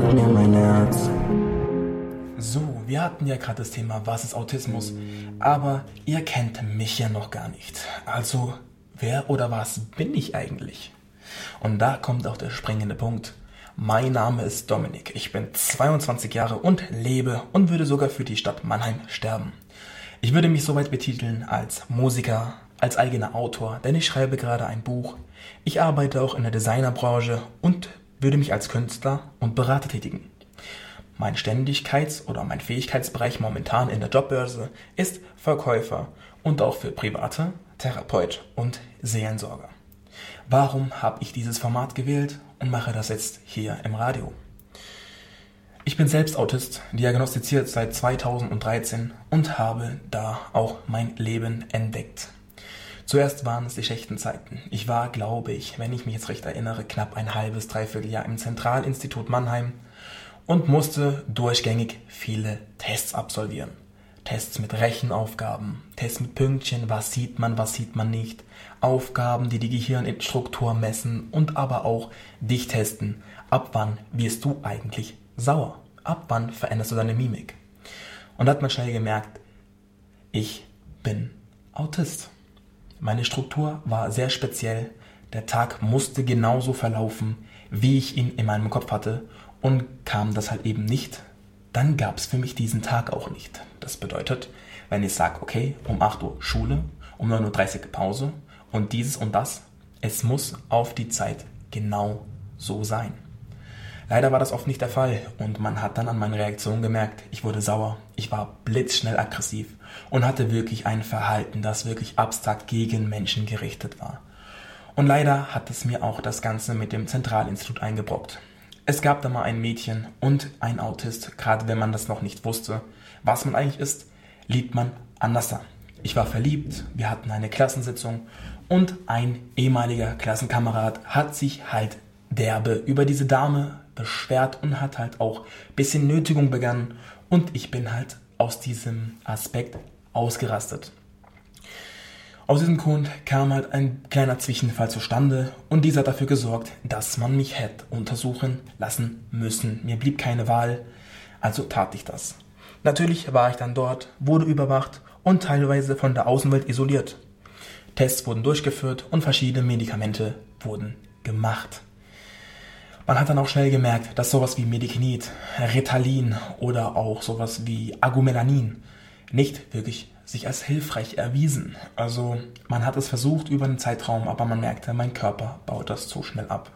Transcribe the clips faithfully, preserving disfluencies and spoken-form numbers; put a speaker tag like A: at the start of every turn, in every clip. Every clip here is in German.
A: Schmerzen in mein Herz.
B: So, wir hatten ja gerade das Thema, was ist Autismus, aber ihr kennt mich ja noch gar nicht. Also, wer oder was bin ich eigentlich? Und da kommt auch der springende Punkt. Mein Name ist Dominik, ich bin zweiundzwanzig Jahre und lebe und würde sogar für die Stadt Mannheim sterben. Ich würde mich soweit betiteln als Musiker, als eigener Autor, denn ich schreibe gerade ein Buch. Ich arbeite auch in der Designerbranche und würde mich als Künstler und Berater tätigen. Mein Ständigkeits- oder mein Fähigkeitsbereich momentan in der Jobbörse ist Verkäufer und auch für Private, Therapeut und Seelensorger. Warum habe ich dieses Format gewählt und mache das jetzt hier im Radio? Ich bin selbst Autist, diagnostiziert seit zweitausenddreizehn und habe da auch mein Leben entdeckt. Zuerst waren es die schlechten Zeiten. Ich war, glaube ich, wenn ich mich jetzt recht erinnere, knapp ein halbes, dreiviertel Jahr im Zentralinstitut Mannheim und musste durchgängig viele Tests absolvieren. Tests mit Rechenaufgaben, Tests mit Pünktchen, was sieht man, was sieht man nicht, Aufgaben, die die Gehirnstruktur messen und aber auch dich testen. Ab wann wirst du eigentlich sauer? Ab wann veränderst du deine Mimik? Und da hat man schnell gemerkt, ich bin Autist. Meine Struktur war sehr speziell. Der Tag musste genauso verlaufen, wie ich ihn in meinem Kopf hatte. Und kam das halt eben nicht, dann gab es für mich diesen Tag auch nicht. Das bedeutet, wenn ich sage, okay, um acht Uhr Schule, um neun Uhr dreißig Pause und dieses und das, es muss auf die Zeit genau so sein. Leider war das oft nicht der Fall und man hat dann an meinen Reaktionen gemerkt, ich wurde sauer, ich war blitzschnell aggressiv und hatte wirklich ein Verhalten, das wirklich abstrakt gegen Menschen gerichtet war. Und leider hat es mir auch das Ganze mit dem Zentralinstitut eingebrockt. Es gab da mal ein Mädchen und ein Autist, gerade wenn man das noch nicht wusste. Was man eigentlich ist, liebt man anders an. Ich war verliebt, wir hatten eine Klassensitzung und ein ehemaliger Klassenkamerad hat sich halt derbe über diese Dame beschwert und hat halt auch ein bisschen Nötigung begangen und ich bin halt aus diesem Aspekt ausgerastet. Aus diesem Grund kam halt ein kleiner Zwischenfall zustande und dieser hat dafür gesorgt, dass man mich hätte untersuchen lassen müssen. Mir blieb keine Wahl, also tat ich das. Natürlich war ich dann dort, wurde überwacht und teilweise von der Außenwelt isoliert. Tests wurden durchgeführt und verschiedene Medikamente wurden gemacht. Man hat dann auch schnell gemerkt, dass sowas wie Medikinid, Ritalin oder auch sowas wie Agomelanin nicht wirklich sich als hilfreich erwiesen. Also man hat es versucht über einen Zeitraum, aber man merkte, mein Körper baut das zu schnell ab.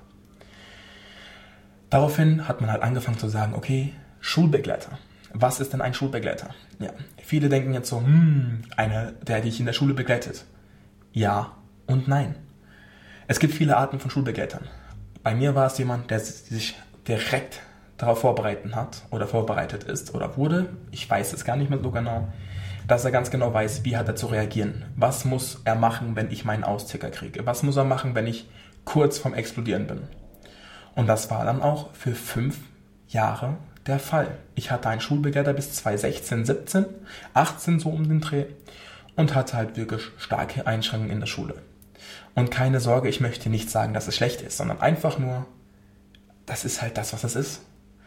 B: Daraufhin hat man halt angefangen zu sagen, okay, Schulbegleiter. Was ist denn ein Schulbegleiter? Ja, viele denken jetzt so, hm, einer, der dich in der Schule begleitet. Ja und nein. Es gibt viele Arten von Schulbegleitern. Bei mir war es jemand, der sich direkt darauf vorbereitet hat oder vorbereitet ist oder wurde. Ich weiß es gar nicht mehr so genau. Dass er ganz genau weiß, wie hat er zu reagieren. Was muss er machen, wenn ich meinen Austicker kriege? Was muss er machen, wenn ich kurz vorm Explodieren bin? Und das war dann auch für fünf Jahre der Fall. Ich hatte einen Schulbegleiter bis zweitausendsechzehn, siebzehn, achtzehn so um den Dreh und hatte halt wirklich starke Einschränkungen in der Schule. Und keine Sorge, ich möchte nicht sagen, dass es schlecht ist, sondern einfach nur, das ist halt das, was es ist.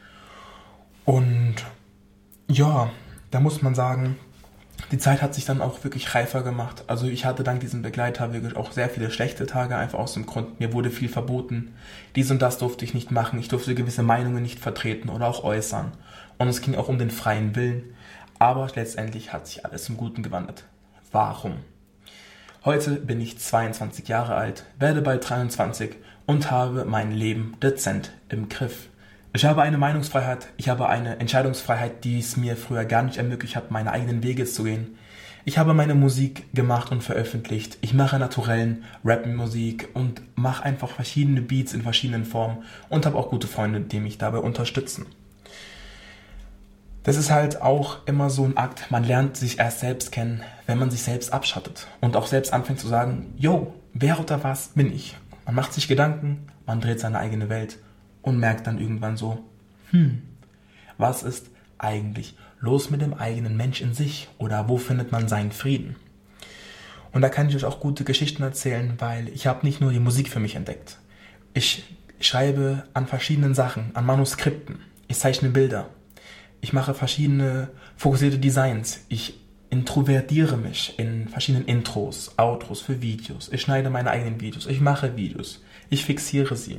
B: Und ja, da muss man sagen, die Zeit hat sich dann auch wirklich reifer gemacht. Also ich hatte dank diesem Begleiter wirklich auch sehr viele schlechte Tage, einfach aus dem Grund, mir wurde viel verboten. Dies und das durfte ich nicht machen, ich durfte gewisse Meinungen nicht vertreten oder auch äußern. Und es ging auch um den freien Willen. Aber letztendlich hat sich alles zum Guten gewandelt. Warum? Heute bin ich zweiundzwanzig Jahre alt, werde bald dreiundzwanzig und habe mein Leben dezent im Griff. Ich habe eine Meinungsfreiheit, ich habe eine Entscheidungsfreiheit, die es mir früher gar nicht ermöglicht hat, meine eigenen Wege zu gehen. Ich habe meine Musik gemacht und veröffentlicht. Ich mache naturellen Rap-Musik und mache einfach verschiedene Beats in verschiedenen Formen und habe auch gute Freunde, die mich dabei unterstützen. Das ist halt auch immer so ein Akt, man lernt sich erst selbst kennen, wenn man sich selbst abschattet und auch selbst anfängt zu sagen, yo, wer oder was bin ich? Man macht sich Gedanken, man dreht seine eigene Welt und merkt dann irgendwann so, hm, was ist eigentlich los mit dem eigenen Mensch in sich oder wo findet man seinen Frieden? Und da kann ich euch auch gute Geschichten erzählen, weil ich habe nicht nur die Musik für mich entdeckt. Ich schreibe an verschiedenen Sachen, an Manuskripten. ich zeichne Bilder, ich mache verschiedene fokussierte Designs, ich introvertiere mich in verschiedenen Intros, Outros für Videos, ich schneide meine eigenen Videos, ich mache Videos, ich fixiere sie.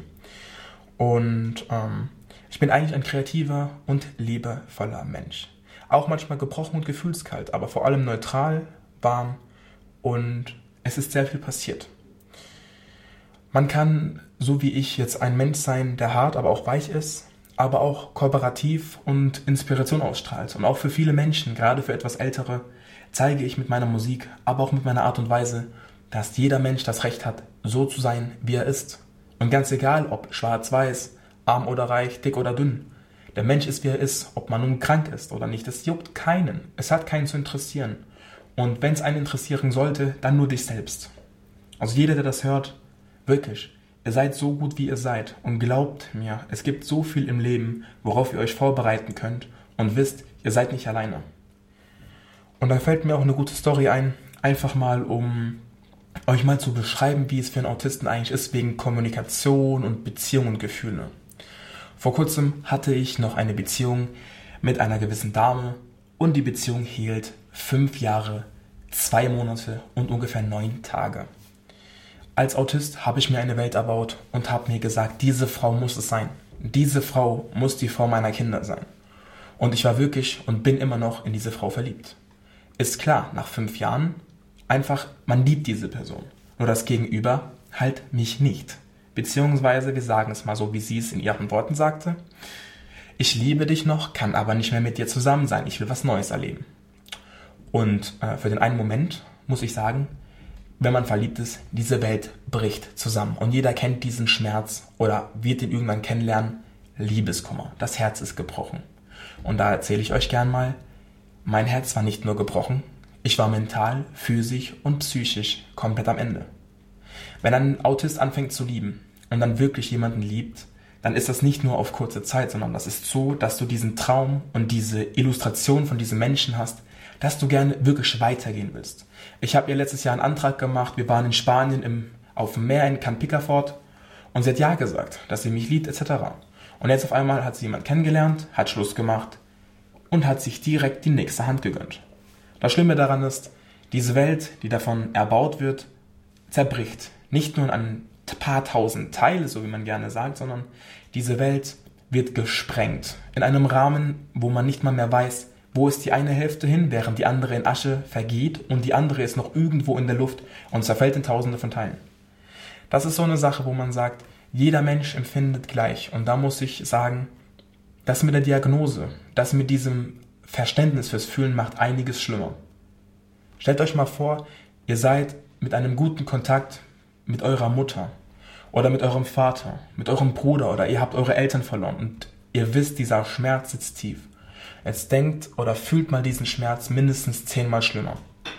B: Und ähm, ich bin eigentlich ein kreativer und liebevoller Mensch. Auch manchmal gebrochen und gefühlskalt, aber vor allem neutral, warm und es ist sehr viel passiert. Man kann, so wie ich, jetzt ein Mensch sein, der hart, aber auch weich ist, aber auch kooperativ und Inspiration ausstrahlt. Und auch für viele Menschen, gerade für etwas Ältere, zeige ich mit meiner Musik, aber auch mit meiner Art und Weise, dass jeder Mensch das Recht hat, so zu sein, wie er ist. Und ganz egal, ob schwarz-weiß, arm oder reich, dick oder dünn. Der Mensch ist, wie er ist, ob man nun krank ist oder nicht. Es juckt keinen. Es hat keinen zu interessieren. Und wenn es einen interessieren sollte, dann nur dich selbst. Also jeder, der das hört, wirklich, ihr seid so gut, wie ihr seid. Und glaubt mir, es gibt so viel im Leben, worauf ihr euch vorbereiten könnt. Und wisst, ihr seid nicht alleine. Und da fällt mir auch eine gute Story ein, einfach mal um euch mal zu beschreiben, wie es für einen Autisten eigentlich ist, wegen Kommunikation und Beziehung und Gefühle. Vor kurzem hatte ich noch eine Beziehung mit einer gewissen Dame und die Beziehung hielt fünf Jahre, zwei Monate und ungefähr neun Tage. Als Autist habe ich mir eine Welt erbaut und habe mir gesagt, diese Frau muss es sein. Diese Frau muss die Frau meiner Kinder sein. Und ich war wirklich und bin immer noch in diese Frau verliebt. Ist klar, nach fünf Jahren, einfach, man liebt diese Person. Nur das Gegenüber halt mich nicht. Beziehungsweise, wir sagen es mal so, wie sie es in ihren Worten sagte. Ich liebe dich noch, kann aber nicht mehr mit dir zusammen sein. Ich will was Neues erleben. Und äh, für den einen Moment muss ich sagen, wenn man verliebt ist, diese Welt bricht zusammen. Und jeder kennt diesen Schmerz oder wird ihn irgendwann kennenlernen. Liebeskummer. Das Herz ist gebrochen. Und da erzähle ich euch gern mal, mein Herz war nicht nur gebrochen, ich war mental, physisch und psychisch komplett am Ende. Wenn ein Autist anfängt zu lieben und dann wirklich jemanden liebt, dann ist das nicht nur auf kurze Zeit, sondern das ist so, dass du diesen Traum und diese Illustration von diesem Menschen hast, dass du gerne wirklich weitergehen willst. Ich habe ihr letztes Jahr einen Antrag gemacht, wir waren in Spanien im, auf dem Meer in Can Picafort und sie hat ja gesagt, dass sie mich liebt et cetera. Und jetzt auf einmal hat sie jemanden kennengelernt, hat Schluss gemacht und hat sich direkt die nächste Hand gegönnt. Das Schlimme daran ist, diese Welt, die davon erbaut wird, zerbricht. Nicht nur in ein paar tausend Teile, so wie man gerne sagt, sondern diese Welt wird gesprengt. In einem Rahmen, wo man nicht mal mehr weiß, wo ist die eine Hälfte hin, während die andere in Asche vergeht und die andere ist noch irgendwo in der Luft und zerfällt in tausende von Teilen. Das ist so eine Sache, wo man sagt, jeder Mensch empfindet gleich. Und da muss ich sagen, das mit der Diagnose, das mit diesem Verständnis fürs Fühlen macht einiges schlimmer. Stellt euch mal vor, ihr seid mit einem guten Kontakt mit eurer Mutter oder mit eurem Vater, mit eurem Bruder oder ihr habt eure Eltern verloren und ihr wisst, dieser Schmerz sitzt tief. Jetzt denkt oder fühlt mal diesen Schmerz mindestens zehnmal schlimmer.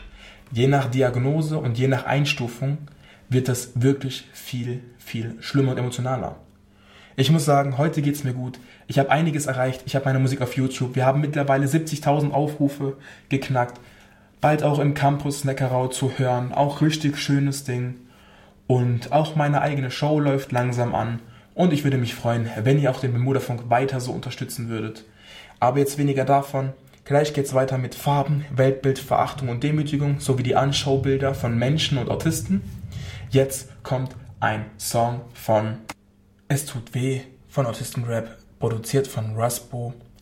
B: Je nach Diagnose und je nach Einstufung wird das wirklich viel, viel schlimmer und emotionaler. Ich muss sagen, heute geht's mir gut. Ich habe einiges erreicht. Ich habe meine Musik auf YouTube. Wir haben mittlerweile siebzigtausend Aufrufe geknackt. Bald auch im Campus Neckarau zu hören. Auch richtig schönes Ding. Und auch meine eigene Show läuft langsam an. Und ich würde mich freuen, wenn ihr auch den Bermudafunk weiter so unterstützen würdet. Aber jetzt weniger davon. Gleich geht's weiter mit Farben, Weltbild, Verachtung und Demütigung sowie die Anschaubilder von Menschen und Autisten. Jetzt kommt ein Song von Es tut weh von Autistenrap, produziert von Raspo